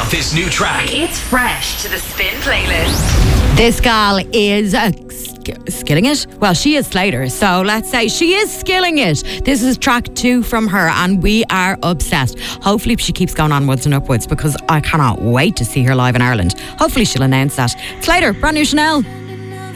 this new track. It's fresh to the Spin playlist. This gal is skilling it. Well, she is Slater, so let's say she is skilling it. This is track 2 from her, and we are obsessed. Hopefully she keeps going onwards and upwards, because I cannot wait to see her live in Ireland. Hopefully she'll announce that. Slater, brand new Chanel.